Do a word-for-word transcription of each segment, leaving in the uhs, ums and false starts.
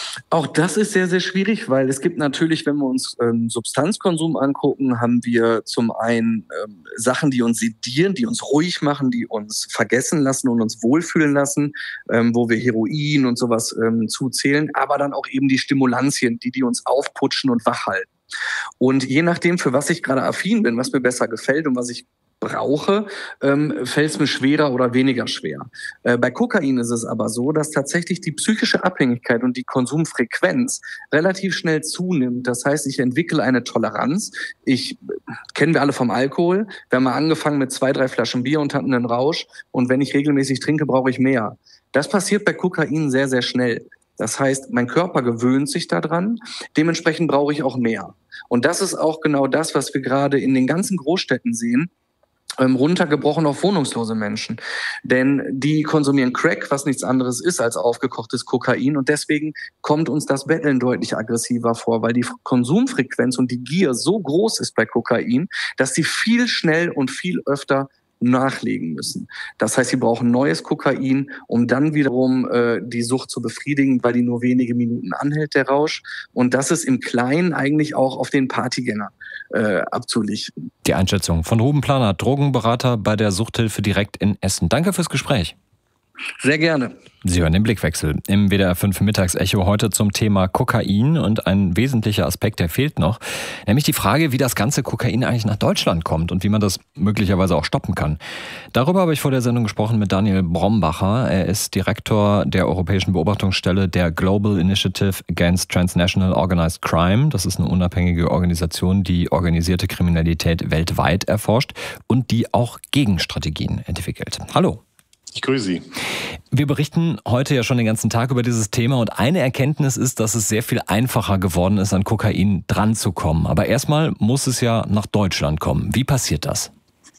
Auch das ist sehr, sehr schwierig, weil es gibt natürlich, wenn wir uns ähm, Substanzkonsum angucken, haben wir zum einen ähm, Sachen, die uns sedieren, die uns ruhig machen, die uns vergessen lassen und uns wohlfühlen lassen, ähm, wo wir Heroin und sowas ähm, zuzählen, aber dann auch eben die Stimulantien, die, die uns aufputschen und wachhalten. Und je nachdem, für was ich gerade affin bin, was mir besser gefällt und was ich brauche, ähm, fällt es mir schwerer oder weniger schwer. Äh, bei Kokain ist es aber so, dass tatsächlich die psychische Abhängigkeit und die Konsumfrequenz relativ schnell zunimmt. Das heißt, ich entwickle eine Toleranz. Ich kennen wir alle vom Alkohol. Wir haben mal angefangen mit zwei, drei Flaschen Bier und hatten einen Rausch. Und wenn ich regelmäßig trinke, brauche ich mehr. Das passiert bei Kokain sehr, sehr schnell. Das heißt, mein Körper gewöhnt sich daran. Dementsprechend brauche ich auch mehr. Und das ist auch genau das, was wir gerade in den ganzen Großstädten sehen. Runtergebrochen auf wohnungslose Menschen. Denn die konsumieren Crack, was nichts anderes ist als aufgekochtes Kokain. Und deswegen kommt uns das Betteln deutlich aggressiver vor, weil die Konsumfrequenz und die Gier so groß ist bei Kokain, dass sie viel schnell und viel öfter nachlegen müssen. Das heißt, sie brauchen neues Kokain, um dann wiederum äh, die Sucht zu befriedigen, weil die nur wenige Minuten anhält, der Rausch. Und das ist im Kleinen eigentlich auch auf den Partygänger äh, abzulichten. Die Einschätzung von Ruben Planer, Drogenberater bei der Suchthilfe direkt in Essen. Danke fürs Gespräch. Sehr gerne. Sie hören den Blickwechsel im W D R fünf Mittagsecho heute zum Thema Kokain, und ein wesentlicher Aspekt, der fehlt noch, nämlich die Frage, wie das ganze Kokain eigentlich nach Deutschland kommt und wie man das möglicherweise auch stoppen kann. Darüber habe ich vor der Sendung gesprochen mit Daniel Brombacher. Er ist Direktor der Europäischen Beobachtungsstelle der Global Initiative Against Transnational Organized Crime. Das ist eine unabhängige Organisation, die organisierte Kriminalität weltweit erforscht und die auch Gegenstrategien entwickelt. Hallo. Ich grüße Sie. Wir berichten heute ja schon den ganzen Tag über dieses Thema, und eine Erkenntnis ist, dass es sehr viel einfacher geworden ist, an Kokain dran zu kommen. Aber erstmal muss es ja nach Deutschland kommen. Wie passiert das?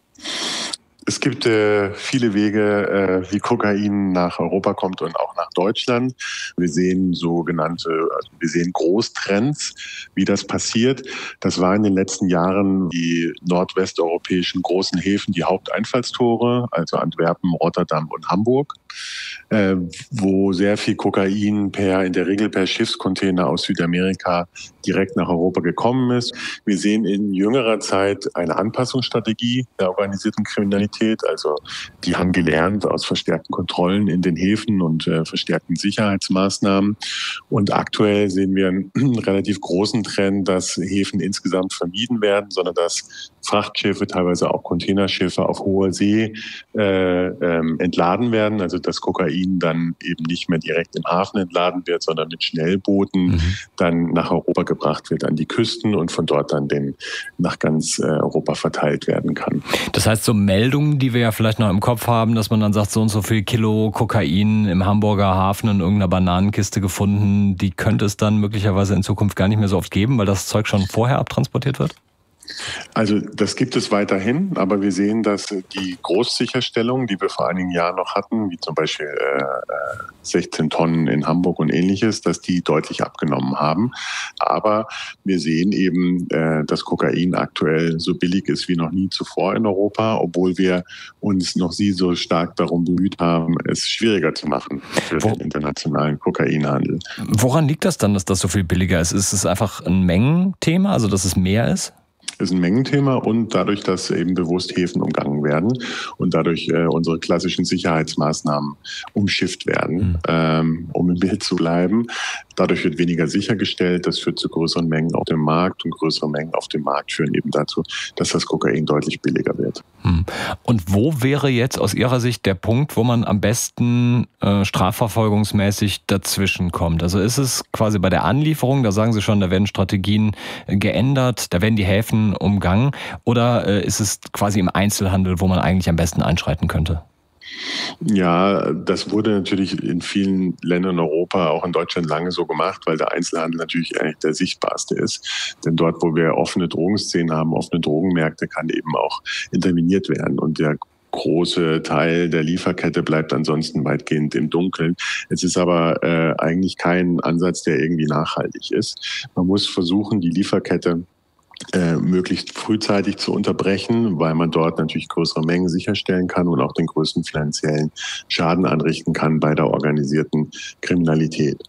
Es gibt äh, viele Wege, äh, wie Kokain nach Europa kommt und auch nach Deutschland. Wir sehen sogenannte, also wir sehen Großtrends, wie das passiert. Das war in den letzten Jahren die nordwesteuropäischen großen Häfen, die Haupteinfallstore, also Antwerpen, Rotterdam und Hamburg, äh, wo sehr viel Kokain per, in der Regel per Schiffscontainer aus Südamerika direkt nach Europa gekommen ist. Wir sehen in jüngerer Zeit eine Anpassungsstrategie der organisierten Kriminalität. Also die haben gelernt aus verstärkten Kontrollen in den Häfen und äh, verstärkten Sicherheitsmaßnahmen. Und aktuell sehen wir einen relativ großen Trend, dass Häfen insgesamt vermieden werden, sondern dass Frachtschiffe, teilweise auch Containerschiffe auf hoher See äh, ähm, entladen werden. Also dass Kokain dann eben nicht mehr direkt im Hafen entladen wird, sondern mit Schnellbooten mhm. dann nach Europa gebracht wird, an die Küsten, und von dort dann den, nach ganz äh, Europa verteilt werden kann. Das heißt, so Meldungen, die wir ja vielleicht noch im Kopf haben, dass man dann sagt, so und so viel Kilo Kokain im Hamburger Hafen in irgendeiner Bananenkiste gefunden, die könnte es dann möglicherweise in Zukunft gar nicht mehr so oft geben, weil das Zeug schon vorher abtransportiert wird? Also das gibt es weiterhin, aber wir sehen, dass die Großsicherstellung, die wir vor einigen Jahren noch hatten, wie zum Beispiel äh, sechzehn Tonnen in Hamburg und ähnliches, dass die deutlich abgenommen haben. Aber wir sehen eben, äh, dass Kokain aktuell so billig ist wie noch nie zuvor in Europa, obwohl wir uns noch nie so stark darum bemüht haben, es schwieriger zu machen für Wo, den internationalen Kokainhandel. Woran liegt das dann, dass das so viel billiger ist? Ist es einfach ein Mengenthema, also dass es mehr ist? Ist ein Mengenthema, und dadurch, dass eben bewusst Häfen umgangen werden und dadurch äh, unsere klassischen Sicherheitsmaßnahmen umschifft werden, mhm. ähm, um im Bild zu bleiben. Dadurch wird weniger sichergestellt, das führt zu größeren Mengen auf dem Markt, und größere Mengen auf dem Markt führen eben dazu, dass das Kokain deutlich billiger wird. Und wo wäre jetzt aus Ihrer Sicht der Punkt, wo man am besten äh, strafverfolgungsmäßig dazwischen kommt? Also ist es quasi bei der Anlieferung, da sagen Sie schon, da werden Strategien äh, geändert, da werden die Häfen umgangen, oder äh, ist es quasi im Einzelhandel, wo man eigentlich am besten einschreiten könnte? Ja, das wurde natürlich in vielen Ländern in Europa, auch in Deutschland, lange so gemacht, weil der Einzelhandel natürlich eigentlich der sichtbarste ist. Denn dort, wo wir offene Drogenszenen haben, offene Drogenmärkte, kann eben auch interveniert werden. Und der große Teil der Lieferkette bleibt ansonsten weitgehend im Dunkeln. Es ist aber äh, eigentlich kein Ansatz, der irgendwie nachhaltig ist. Man muss versuchen, die Lieferkette Äh, möglichst frühzeitig zu unterbrechen, weil man dort natürlich größere Mengen sicherstellen kann und auch den größten finanziellen Schaden anrichten kann bei der organisierten Kriminalität.